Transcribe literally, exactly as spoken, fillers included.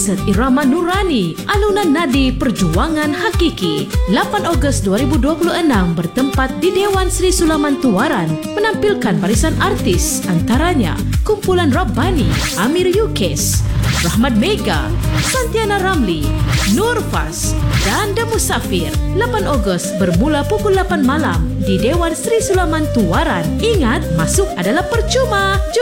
kaset irama Nurani, alunan nadi perjuangan hakiki. lapan Ogos dua ribu dua puluh enam bertempat di Dewan Sri Sulaman Tuaran menampilkan barisan artis antaranya Kumpulan Rabbani, Amir Yukes, Rahmat Mega, Santiana Ramli, Nur Fas dan The Musafir. lapan Ogos bermula pukul lapan malam di Dewan Sri Sulaman Tuaran. Ingat, masuk adalah percuma. Jom